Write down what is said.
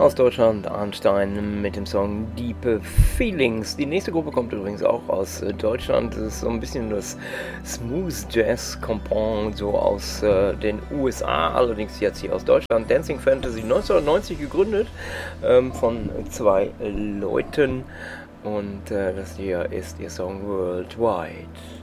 Aus Deutschland, Arnstein mit dem Song Deep Feelings. Die nächste Gruppe kommt übrigens auch aus Deutschland. Das ist so ein bisschen das Smooth Jazz Compound, so aus den USA, allerdings jetzt hier aus Deutschland. Dancing Fantasy 1990 gegründet von zwei Leuten. Und das hier ist ihr Song Worldwide.